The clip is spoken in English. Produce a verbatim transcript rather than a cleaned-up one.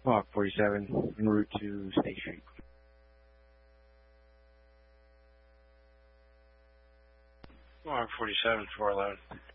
Hawk forty-seven, en route to State Street. Hawk forty-seven, four eleven.